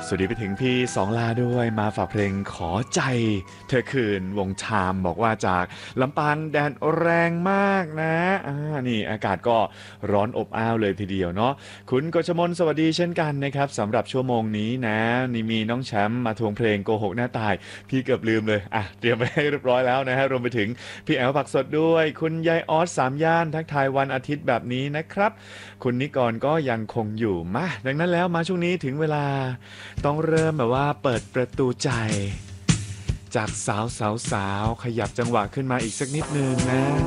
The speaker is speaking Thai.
สวัสดีไปถึงพี่สองลาด้วยมาฝากเพลงขอใจเธอคืนวงชามบอกว่าจากลำปางแดดแรงมากนะนี่อากาศก็ร้อนอบอ้าวเลยทีเดียวเนาะคุณกชมนสวัสดีเช่นกันนะครับสำหรับชั่วโมงนี้นะนี่มีน้องแชมป์มาทวงเพลงโกหกหน้าตายพี่เกือบลืมเลยเตรียมไปให้เรียบร้อยแล้วนะฮะรวมไปถึงพี่แอลผักสดด้วยคุณยายออสสามย่านทักทายวันอาทิตย์แบบนี้นะครับคุณนิกรก็ยังคงอยู่มาดังนั้นแล้วมาช่วงนี้ถึงเวลา ต้องเริ่มแบบว่าเปิดประตูใจจากสาวขยับจังหวะขึ้นมาอีกสักนิดนึงนะ